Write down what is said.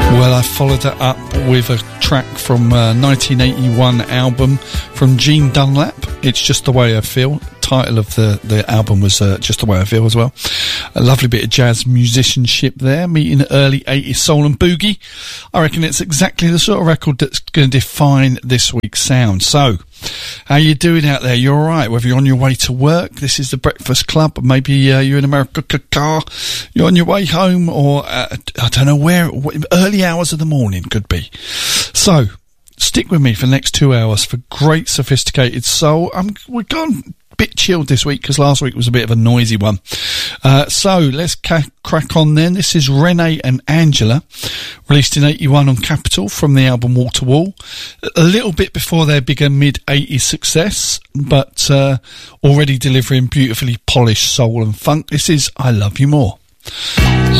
Well, I followed that up with a track from a 1981 album from Gene Dunlap. It's Just the Way I Feel. Title of the album was Just the Way I Feel as well. A lovely bit of jazz musicianship there, meeting early 80s soul and boogie. I reckon it's exactly the sort of record that's going to define this week's sound. So, how you doing out there? You alright? Whether you're on your way to work, this is the Breakfast Club, maybe you're in America car, you're on your way home, or I don't know where, early hours of the morning could be. So, stick with me for the next 2 hours for great sophisticated soul. We're gone bit chilled this week because last week was a bit of a noisy one. So let's crack on then. This is Renee and Angela, released in 81 on Capitol from the album Wall to Wall. A little bit before their bigger mid-80s success, but already delivering beautifully polished soul and funk. This is I Love You More.